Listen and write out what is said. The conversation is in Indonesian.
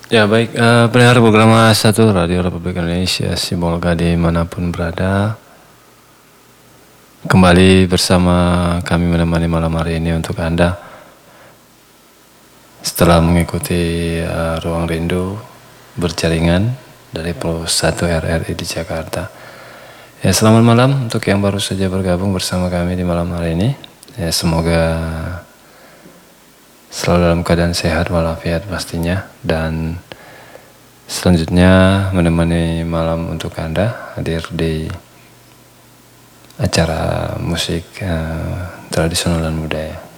Ya baik, pendengar program satu Radio Republik Indonesia, semoga dimanapun berada. Kembali bersama kami menemani malam hari ini untuk Anda. Setelah mengikuti Ruang Rindu berjaringan dari Pro1 RRI di Jakarta. Ya, selamat malam untuk yang baru saja bergabung bersama kami di malam hari ini. Ya, semoga selalu dalam keadaan sehat walafiat pastinya, dan selanjutnya menemani malam untuk Anda hadir di acara musik tradisional dan budaya.